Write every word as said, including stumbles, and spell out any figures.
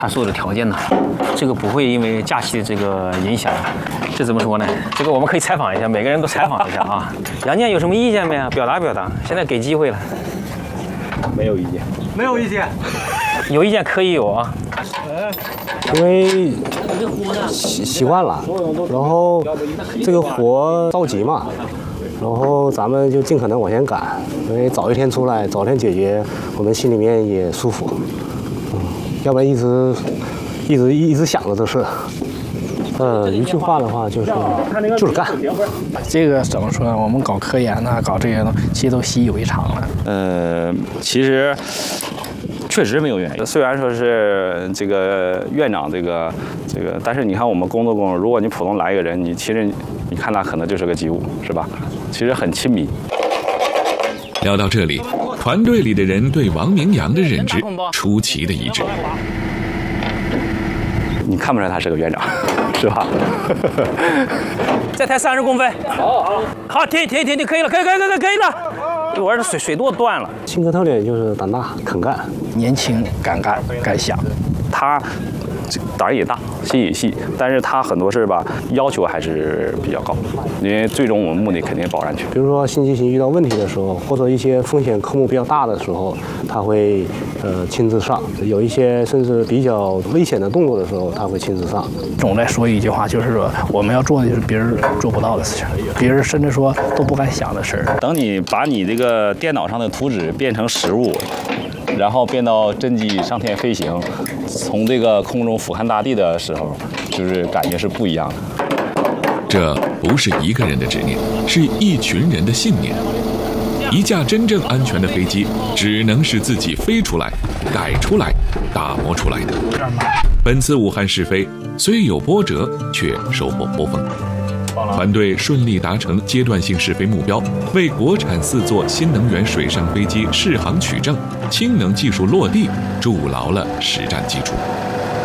它所有的条件呢，这个不会因为假期的这个影响。这怎么说呢？这个我们可以采访一下，每个人都采访一下啊。杨建有什么意见没有？表达表达，现在给机会了。 没有意见， 没有意见， 有意见可以有啊。 因为习习惯了，然后这个活着急嘛，然后咱们就尽可能往前赶，因为早一天出来，早点解决，我们心里面也舒服。嗯，要不然一直一直一直想着这事。呃，一句话的话就是就是干。 这个怎么说呢？我们搞科研呐、啊，搞这些东西，其实都习以为常了。 呃，其实确实没有原因。虽然说是这个院长这个这个，但是你看我们工作工作，如果你普通来一个人，你其实你看他可能就是个机务，是吧？其实很亲民。 聊到这里，团队里的人对王明阳的认知出奇的一致。 你看不出来他是个院长，是吧？ 再抬三十公分。好好好，停停停停，可以了，可以可以可以可以了。我这水水舵断了。 性格特点就是胆大肯干， 年轻敢干敢想。 他胆儿也大，心也细，但是他很多事吧要求还是比较高，因为最终我们目的肯定保安全。 比如说新机型遇到问题的时候，或者一些风险科目比较大的时候，他会呃亲自上；有一些甚至比较危险的动作的时候，他会亲自上。 总在说一句话，就是说我们要做的就是别人做不到的事情，别人甚至说都不敢想的事儿。 等你把你这个电脑上的图纸变成实物，然后变到真机上天飞行，从这个空中俯瞰大地的时候，就是感觉是不一样的。 这不是一个人的执念，是一群人的信念。一架真正安全的飞机，只能是自己飞出来、改出来、打磨出来的。本次武汉试飞虽有波折，却收获颇丰。团队顺利达成阶段性试飞目标，为国产四座新能源水上飞机试航取证、氢能技术落地筑牢了实战基础。